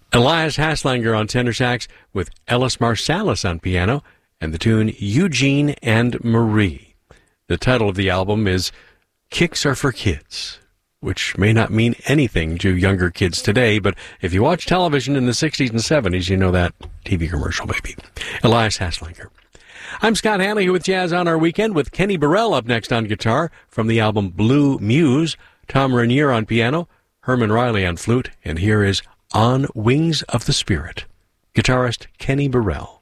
Elias Haslanger on tenor sax with Ellis Marsalis on piano and the tune Eugene and Marie. The title of the album is Kicks Are for Kids, which may not mean anything to younger kids today, but if you watch television in the 60s and 70s, you know that TV commercial, baby. Elias Haslanger. I'm Scott Hanley here with Jazz on Our Weekend with Kenny Burrell up next on guitar from the album Blue Muse, Tom Rainier on piano, Herman Riley on flute, and here is On Wings of the Spirit, guitarist Kenny Burrell.